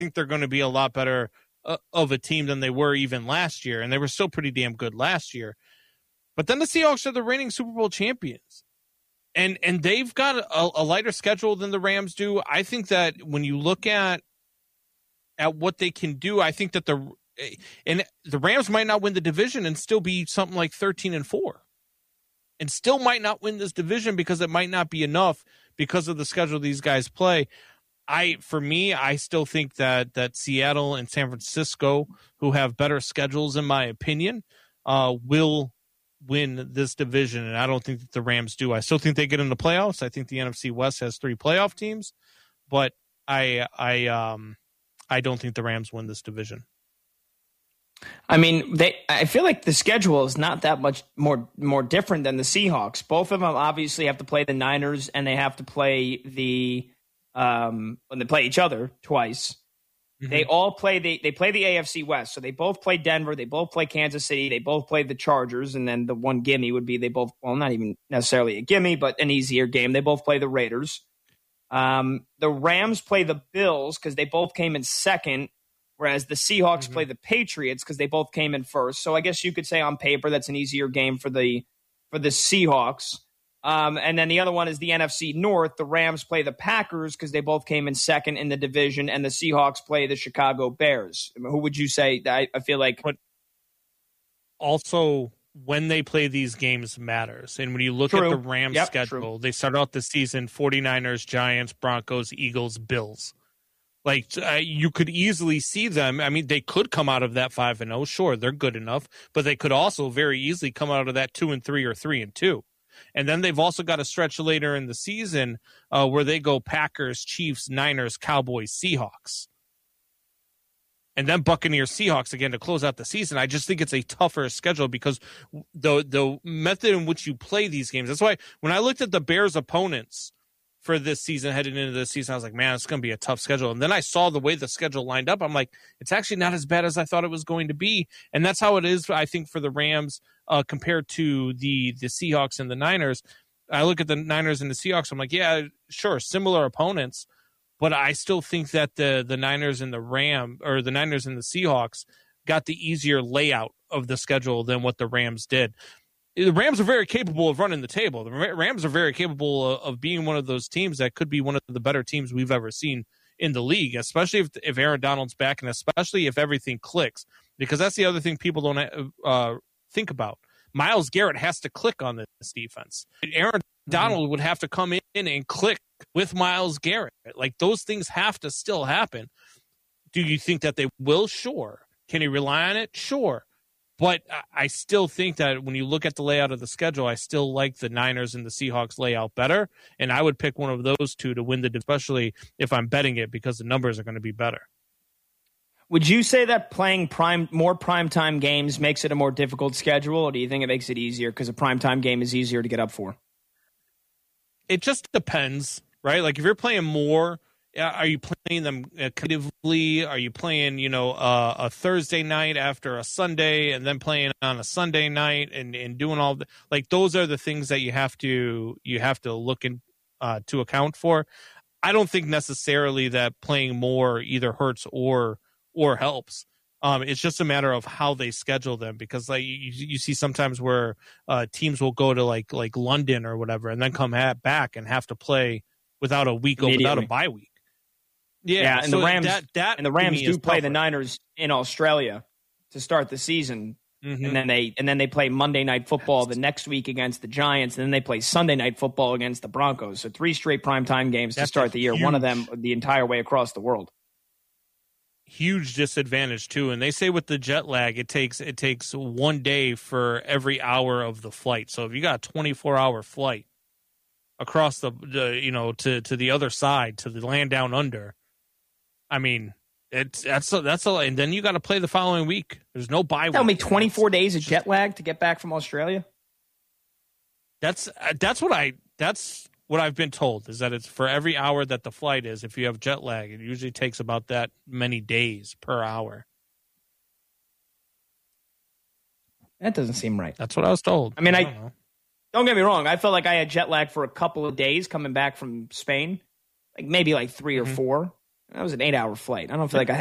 think they're going to be a lot better of a team than they were even last year, and they were still pretty damn good last year. But then the Seahawks are the reigning Super Bowl champions, and they've got a lighter schedule than the Rams do. I think that when you look at what they can do, I think that the Rams might not win the division and still be something like 13-4. And still might not win this division because it might not be enough because of the schedule these guys play. For me, I still think that Seattle and San Francisco, who have better schedules in my opinion, will win this division, and I don't think that the Rams do. I still think they get in the playoffs. I think the NFC West has 3 playoff teams, but I don't think the Rams win this division. I mean, I feel like the schedule is not that much more different than the Seahawks. Both of them obviously have to play the Niners, and they have to play when they play each other twice. Mm-hmm. They all play they play the AFC West. So they both play Denver, they both play Kansas City, they both play the Chargers, and then the one gimme would be not even necessarily a gimme, but an easier game. They both play the Raiders. The Rams play the Bills because they both came in second, whereas the Seahawks play the Patriots because they both came in first. So I guess you could say on paper that's an easier game for the Seahawks. And then the other one is the NFC North. The Rams play the Packers because they both came in second in the division, and the Seahawks play the Chicago Bears. Who would you say? I feel like. But also, when they play these games matters. And when you look at the Rams schedule, they start out the season 49ers, Giants, Broncos, Eagles, Bills. Like, you could easily see them. I mean, they could come out of that 5-0. Sure, they're good enough. But they could also very easily come out of that 2-3 or 3-2. And then they've also got a stretch later in the season where they go Packers, Chiefs, Niners, Cowboys, Seahawks. And then Buccaneers, Seahawks again to close out the season. I just think it's a tougher schedule because the method in which you play these games. That's why when I looked at the Bears' opponents for this season, heading into this season, I was like, man, it's going to be a tough schedule. And then I saw the way the schedule lined up. I'm like, it's actually not as bad as I thought it was going to be. And that's how it is, I think, for the Rams compared to the Seahawks and the Niners. I look at the Niners and the Seahawks. I'm like, yeah, sure, similar opponents. But I still think that the Niners and the Niners and the Seahawks got the easier layout of the schedule than what the Rams did. The Rams are very capable of running the table. The Rams are very capable of being one of those teams that could be one of the better teams we've ever seen in the league, especially if Aaron Donald's back and especially if everything clicks, because that's the other thing people don't think about. Myles Garrett has to click on this defense. Aaron Donald would have to come in and click with Myles Garrett. Like, those things have to still happen. Do you think that they will? Sure. Can he rely on it? Sure. But I still think that when you look at the layout of the schedule, I still like the Niners and the Seahawks layout better. And I would pick one of those two to win especially if I'm betting it, because the numbers are going to be better. Would you say that playing more primetime games makes it a more difficult schedule, or do you think it makes it easier because a primetime game is easier to get up for? It just depends, right? Like, if you're playing more, are you playing them collectively? Are you playing, a Thursday night after a Sunday and then playing on a Sunday night and doing all the, like, those are the things that you have to look in to account for. I don't think necessarily that playing more either hurts or helps. It's just a matter of how they schedule them, because like you see sometimes where teams will go to like London or whatever and then come back and have to play without a bye week. Yeah, and so the Rams do play the Niners in Australia to start the season, and then they play Monday Night Football the next week against the Giants, and then they play Sunday Night Football against the Broncos. So 3 straight primetime games to start the year. One of them the entire way across the world. Huge disadvantage too, and they say with the jet lag, it takes 1 day for every hour of the flight. So if you got a 24-hour flight across to the other side, to the land down under, I mean, that's a lot. And then you got to play the following week. There's no bye week. Tell me, 24 days of jet lag to get back from Australia. That's what I've been told, is that it's for every hour that the flight is. If you have jet lag, it usually takes about that many days per hour. That doesn't seem right. That's what I was told. I mean, don't get me wrong. I felt like I had jet lag for a couple of days coming back from Spain, like maybe like 3 or 4. That was an 8-hour flight. I don't feel like I